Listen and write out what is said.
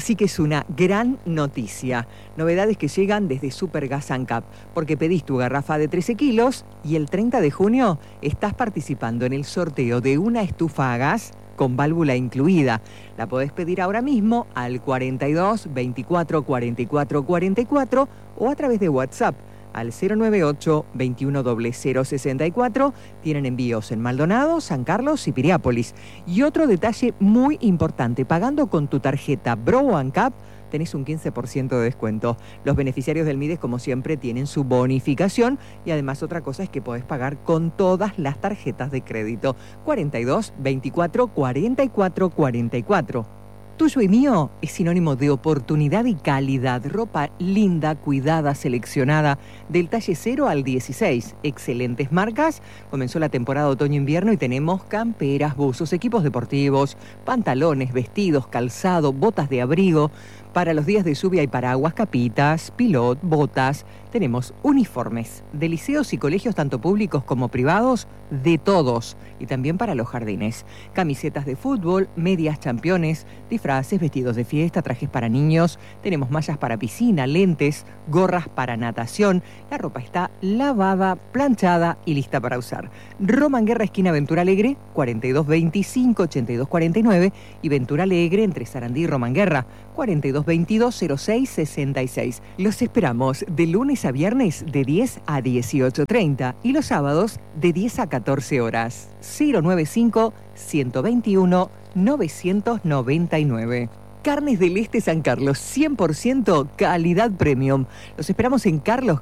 Así que es una gran noticia. Novedades que llegan desde Supergas ANCAP, porque pedís tu garrafa de 13 kilos y el 30 de junio estás participando en el sorteo de una estufa a gas con válvula incluida. La podés pedir ahora mismo al 42 24 44 44 o a través de WhatsApp al 098 21 0064. Tienen envíos en Maldonado, San Carlos y Piriápolis. Y otro detalle muy importante, pagando con tu tarjeta Bro ANCAP tenés un 15% de descuento. Los beneficiarios del MIDES, como siempre, tienen su bonificación y además otra cosa es que podés pagar con todas las tarjetas de crédito. 42 24 44 44. Tuyo y mío es sinónimo de oportunidad y calidad. Ropa linda, cuidada, seleccionada, del talle 0 al 16. Excelentes marcas. Comenzó la temporada otoño-invierno y tenemos camperas, buzos, equipos deportivos, pantalones, vestidos, calzado, botas de abrigo. Para los días de lluvia hay paraguas, capitas, pilot, botas. Tenemos uniformes de liceos y colegios tanto públicos como privados, de todos. Y también para los jardines. Camisetas de fútbol, medias championes, disfraces, vestidos de fiesta, trajes para niños. Tenemos mallas para piscina, lentes, gorras para natación. La ropa está lavada, planchada y lista para usar. Román Guerra, esquina Ventura Alegre, 4225 8249 y Ventura Alegre entre Sarandí y Román Guerra, 4222 0666. Los esperamos de lunes a viernes de 10 a 18:30 y los sábados de 10 a 14 horas. 095 121 999. Carnes del Este San Carlos, 100% calidad premium. Los esperamos en Carlos